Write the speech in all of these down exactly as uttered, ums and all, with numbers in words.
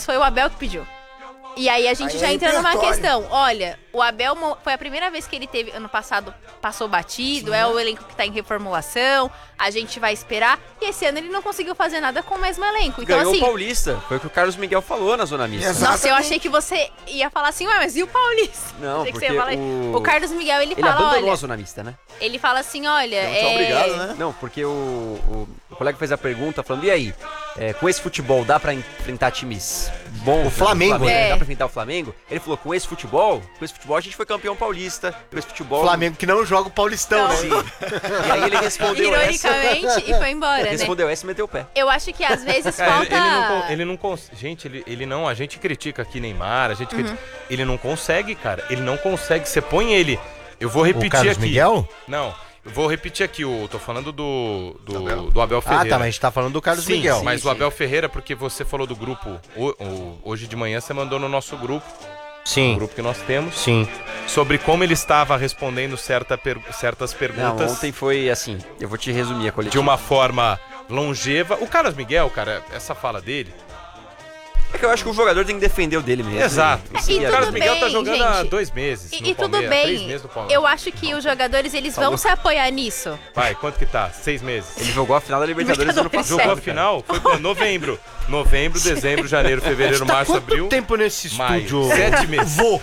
mas foi o Abel que pediu. E aí a gente Aí já é entra numa repertório. questão. Olha, o Abel mo- foi a primeira vez que ele teve, ano passado, passou batido, Sim. é o elenco que tá em reformulação, a gente vai esperar. E esse ano ele não conseguiu fazer nada com o mesmo elenco. Então, Ganhou assim, o Paulista. Foi o que o Carlos Miguel falou na Zona Mista. Exato. nossa, eu achei que você ia falar assim, ué, mas e o Paulista? Não, Achei que porque você ia falar- o... o Carlos Miguel, ele, Ele fala, abandonou olha, a Zona Mista, né? ele fala assim, olha, Então, é... tchau, obrigado, né? Não, porque o, o, o colega fez a pergunta falando, e aí, é, com esse futebol dá pra enfrentar times bons? O Flamengo, né? Dá pra enfrentar o Flamengo? Ele falou, com esse futebol, com esse futebol a gente foi campeão paulista, com esse futebol... Flamengo que não joga o Paulistão, Não. né? Sim. E aí ele respondeu essa, Ironicamente, e foi embora, ele né? respondeu essa e meteu o pé. Eu acho que às vezes Cara, falta... ele, ele não, con- ele não cons- gente, ele, ele não, a gente critica aqui Neymar, a gente critica, ele não consegue, cara, ele não consegue, você põe ele, eu vou repetir O Carlos aqui. Miguel? Não, eu vou repetir aqui, o, tô falando do, do, Abel. do Abel Ferreira. Ah, tá, mas a gente tá falando do Carlos Sim, Miguel. mas Sim, o sim. Abel Ferreira, porque você falou do grupo, o- o- hoje de manhã você mandou no nosso grupo, o Sim, grupo que nós temos, sim. sobre como ele estava respondendo certa per- certas Não, perguntas ontem foi assim, eu vou te resumir a coletiva. de uma forma longeva. O Carlos Miguel, cara, essa fala dele... É que eu acho que o jogador tem que defender o dele mesmo. Exato. E o tudo Carlos Miguel tá bem, jogando há gente. dois meses E, no e tudo Palmeiras, três bem, meses no Palmeiras. eu acho que os jogadores, eles vão se apoiar nisso. Vai, quanto que tá? Seis meses. Ele jogou a final da Libertadores no ano Libertadores, passado. Jogou a sério. final? Foi pra novembro. Novembro, dezembro, janeiro, fevereiro, Tá março, quanto abril, tempo nesse maio. estúdio? Sete meses. Vô.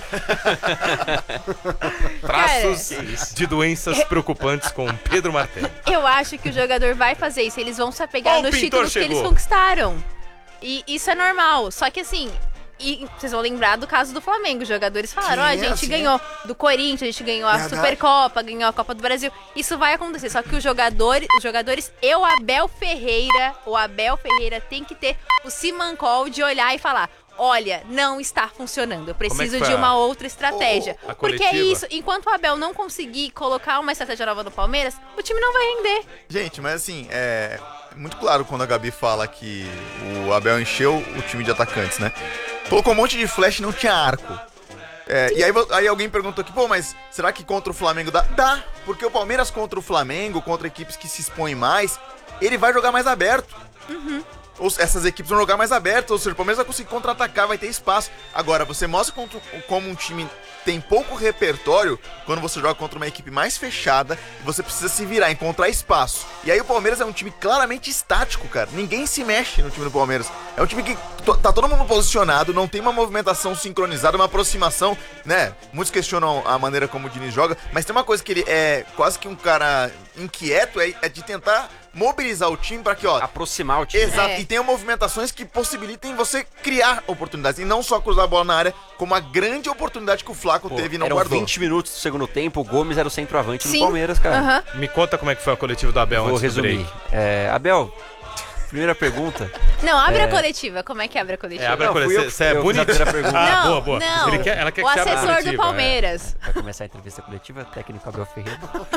Traços de doenças preocupantes com Pedro Martelli. Eu acho que o jogador vai fazer isso, eles vão se apegar Ó, o nos pintor títulos que chegou. eles conquistaram. E isso é normal, só que assim... E vocês vão lembrar do caso do Flamengo. Os jogadores falaram, ó, Sim, a gente assim, ganhou do Corinthians, a gente ganhou a Verdade. Supercopa, ganhou a Copa do Brasil. Isso vai acontecer, só que os jogadores, os jogadores e o Abel Ferreira, o Abel Ferreira tem que ter o simancol de olhar e falar, olha, não está funcionando, eu preciso foi de a- uma outra estratégia. a Porque é coletiva? isso, enquanto o Abel não conseguir colocar uma estratégia nova no Palmeiras, o time não vai render. Gente, mas assim, é muito claro quando a Gabi fala que o Abel encheu o time de atacantes, né? Colocou um monte de flash e não tinha arco. É, e aí, vo- aí alguém perguntou aqui, pô, mas será que contra o Flamengo dá? Dá, porque o Palmeiras contra o Flamengo, contra equipes que se expõem mais, ele vai jogar mais aberto. Ou se- essas equipes vão jogar mais aberto, ou seja, o Palmeiras vai conseguir contra-atacar, vai ter espaço. Agora, você mostra contra- como um time tem pouco repertório quando você joga contra uma equipe mais fechada e você precisa se virar, encontrar espaço. E aí o Palmeiras é um time claramente estático, cara. Ninguém se mexe no time do Palmeiras. É um time que to- tá todo mundo posicionado, não tem uma movimentação sincronizada, uma aproximação, né? Muitos questionam a maneira como o Diniz joga, mas tem uma coisa que ele é quase que um cara inquieto, é, é de tentar mobilizar o time pra que, ó, Aproximar o time. exato, É. e tenham movimentações que possibilitem você criar oportunidades. E não só cruzar a bola na área, como a grande oportunidade que o Flaco Pô, teve e não eram guardou. vinte minutos do segundo tempo, o Gomes era o centroavante do Sim. Palmeiras, cara. Aham. Me conta como é que foi a coletiva do Abel Vou antes do resumir. break. É, Abel, primeira pergunta. Não, abre a coletiva. Como é que abre a coletiva? É, abre a Não, fui coletiva. eu- Você é eu fiz a bonito. primeira pergunta. Ah, não, boa, boa. não. Ele quer- ela quer o que você abra a assessor coletiva, do Palmeiras. Vai começar a entrevista coletiva, técnico Abel Ferreira.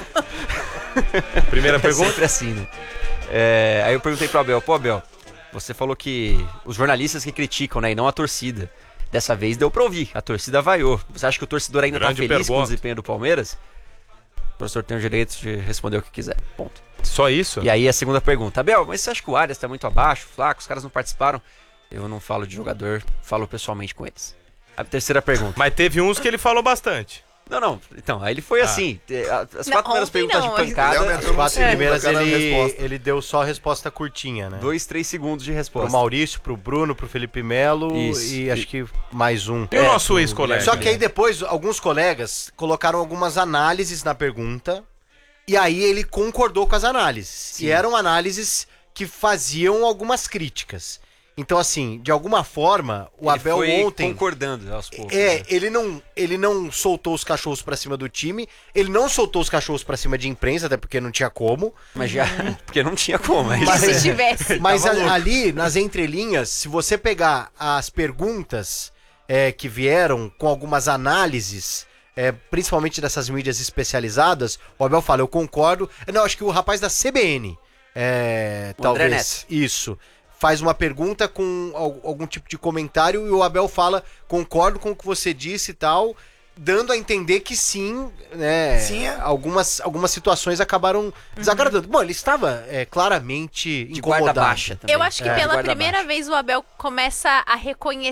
Primeira É pergunta. sempre assim, né? É, aí eu perguntei pro Abel, pô Abel, você falou que os jornalistas que criticam, né, e não a torcida. Dessa vez deu pra ouvir, a torcida vaiou. Você acha que o torcedor ainda Grande tá feliz com o pergunta. desempenho do Palmeiras? O professor tem o direito de responder o que quiser, ponto. Só isso? E aí a segunda pergunta, Abel, mas você acha que o Arias tá muito abaixo, flaco, os caras não participaram? Eu não falo de jogador, falo pessoalmente com eles. A terceira pergunta. Mas teve uns que ele falou bastante. Não, não, então, aí ele foi Ah. assim, eh, as Não, quatro primeiras ontem perguntas não, de mas- pancada, Léo As quatro É. primeiras Cada ele, resposta. ele deu só resposta curtinha, né? dois, três segundos de Pro resposta. Maurício, pro Bruno, pro Felipe Melo Isso. e acho que mais um. E o nosso ex-colega? Só que aí depois, alguns colegas colocaram algumas análises na pergunta e aí ele concordou com as análises. E eram análises que faziam algumas críticas. Então, assim, de alguma forma, o Ele Abel foi ontem... concordando aos poucos. É, né? ele não, ele não soltou os cachorros pra cima do time, ele não soltou os cachorros pra cima de imprensa, até porque não tinha como. Mas já, porque não tinha como. Mas, Mas- Se tivesse. Mas tava a- louco. ali, nas entrelinhas, se você pegar as perguntas é, que vieram com algumas análises, é, principalmente dessas mídias especializadas, o Abel fala, eu concordo. Não, acho que o rapaz da C B N, é, O André talvez, isso, faz uma pergunta com al- algum tipo de comentário e o Abel fala, concordo com o que você disse e tal, dando a entender que sim, né, Sim, é. algumas, algumas situações acabaram desagradando. Bom, ele estava é, claramente de incomodado. guarda baixa também. Eu acho que É, de pela guarda primeira baixa. vez o Abel começa a reconhecer